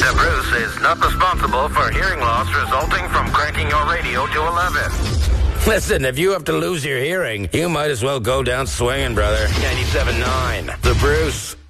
The Bruce is not responsible for hearing loss resulting from cranking your radio to 11. Listen, if you have to lose your hearing, you might as well go down swinging, brother. 97.9. The Bruce.